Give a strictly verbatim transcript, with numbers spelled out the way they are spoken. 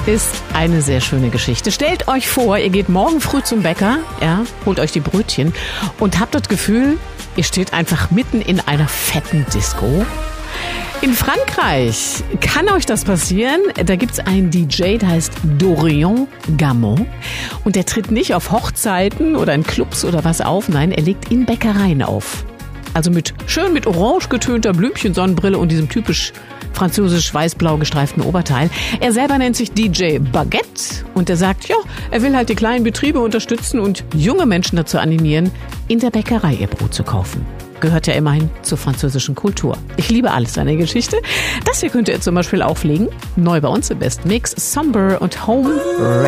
ist eine sehr schöne Geschichte. Stellt euch vor, ihr geht morgen früh zum Bäcker, ja, holt euch die Brötchen und habt das Gefühl, ihr steht einfach mitten in einer fetten Disco. In Frankreich kann euch das passieren. Da gibt's einen D J, der heißt Dorian Gamon. Und der tritt nicht auf Hochzeiten oder in Clubs oder was auf. Nein, er legt in Bäckereien auf. Also mit schön mit orange getönter Blümchensonnenbrille und diesem typisch französisch weiß-blau gestreiften Oberteil. Er selber nennt sich D J Baguette und er sagt, ja, er will halt die kleinen Betriebe unterstützen und junge Menschen dazu animieren, in der Bäckerei ihr Brot zu kaufen. Gehört ja immerhin zur französischen Kultur. Ich liebe alles seine Geschichte. Das hier könnt ihr zum Beispiel auflegen. Neu bei uns im Best Mix, Somber und Home.